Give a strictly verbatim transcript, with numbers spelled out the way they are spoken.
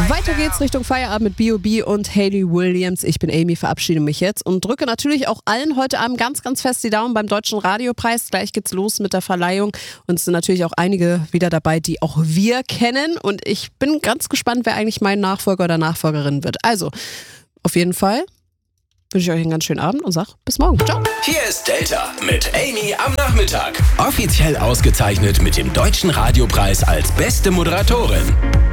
Weiter geht's Richtung Feierabend mit B O B und Hayley Williams. Ich bin Amy, verabschiede mich jetzt und drücke natürlich auch allen heute Abend ganz, ganz fest die Daumen beim Deutschen Radiopreis. Gleich geht's los mit der Verleihung und es sind natürlich auch einige wieder dabei, die auch wir kennen. Und ich bin ganz gespannt, wer eigentlich mein Nachfolger oder Nachfolgerin wird. Also, auf jeden Fall wünsche ich euch einen ganz schönen Abend und sag bis morgen. Ciao. Hier ist Delta mit Amy am Nachmittag. Offiziell ausgezeichnet mit dem Deutschen Radiopreis als beste Moderatorin.